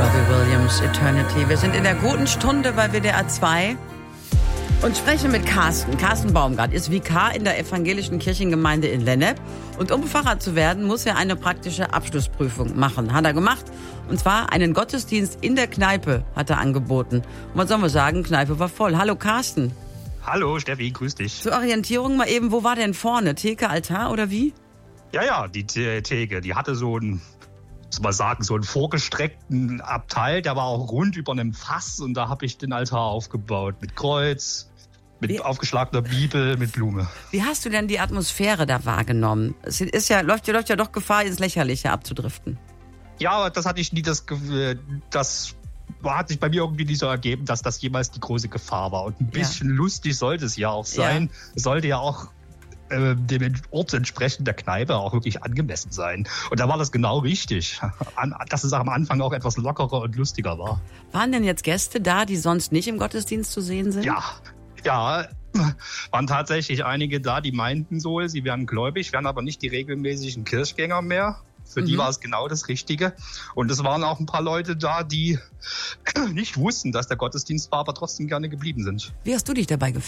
Robbie Williams, Eternity. Wir sind in der guten Stunde bei WDR 2 und sprechen mit Carsten. Carsten Baumgart ist Vikar in der evangelischen Kirchengemeinde in Lennep. Und um Pfarrer zu werden, muss er eine praktische Abschlussprüfung machen. Hat er gemacht. Und zwar einen Gottesdienst in der Kneipe hat er angeboten. Und was sollen wir sagen? Kneipe war voll. Hallo Carsten. Hallo Steffi, grüß dich. Zur Orientierung mal eben, wo war denn vorne? Theke, Altar oder wie? Ja, die Theke, die hatte so einen vorgestreckten Abteil, der war auch rund über einem Fass und da habe ich den Altar aufgebaut mit Kreuz, mit aufgeschlagener Bibel, mit Blume. Wie hast du denn die Atmosphäre da wahrgenommen? Es ist ja, läuft ja doch Gefahr, ins Lächerliche abzudriften. Ja, aber das hatte ich nie, das hat sich bei mir irgendwie nicht so ergeben, dass das jemals die große Gefahr war. Und ein bisschen lustig sollte es ja auch sein. Ja. Es sollte ja auch dem Ort entsprechend der Kneipe auch wirklich angemessen sein. Und da war das genau richtig, dass es am Anfang auch etwas lockerer und lustiger war. Waren denn jetzt Gäste da, die sonst nicht im Gottesdienst zu sehen sind? Ja, waren tatsächlich einige da, die meinten so, sie wären gläubig, wären aber nicht die regelmäßigen Kirchgänger mehr. Für die war es genau das Richtige. Und es waren auch ein paar Leute da, die nicht wussten, dass der Gottesdienst war, aber trotzdem gerne geblieben sind. Wie hast du dich dabei gefühlt?